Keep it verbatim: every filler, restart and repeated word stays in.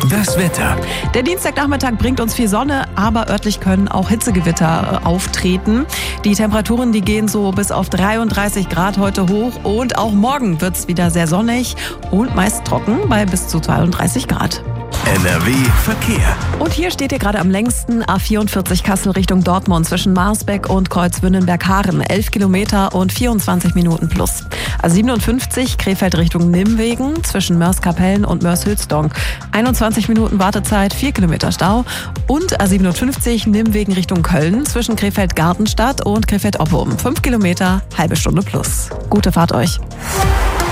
Das Wetter. Der Dienstagnachmittag bringt uns viel Sonne, aber örtlich können auch Hitzegewitter äh, auftreten. Die Temperaturen, die gehen so bis auf dreiunddreißig Grad heute hoch und auch morgen wird es wieder sehr sonnig und meist trocken bei bis zu zweiunddreißig Grad. N R W Verkehr. Und hier steht ihr gerade am längsten A vierundvierzig Kassel Richtung Dortmund zwischen Marsbeck und Kreuzwünnenberg-Haaren. elf Kilometer und vierundzwanzig Minuten plus. A siebenundfünfzig Krefeld Richtung Nimwegen zwischen Mörs-Kapellen und Mörs-Hülsdonk. einundzwanzig Minuten Wartezeit, vier Kilometer Stau. Und A siebenundfünfzig Nimwegen Richtung Köln zwischen Krefeld-Gartenstadt und Krefeld-Oppum. fünf Kilometer, halbe Stunde plus. Gute Fahrt euch.